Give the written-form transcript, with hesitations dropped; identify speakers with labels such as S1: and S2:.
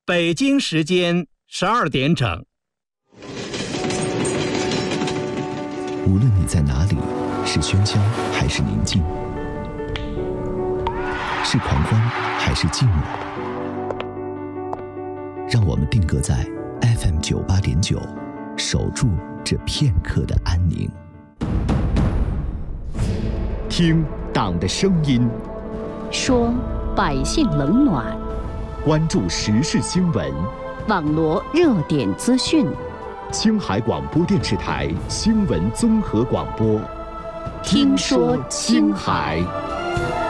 S1: 北京时间12点整。
S2: 无论你在哪里，是喧嚣还是宁静，是狂欢还是寂寞，让我们定格在 FM 98.9，守住这片刻的安宁。
S3: 听党的声音，
S4: 说百姓冷暖，
S3: 关注时事新闻，
S4: 网罗热点资讯。
S3: 青海广播电视台新闻综合广播，
S4: 听说青海。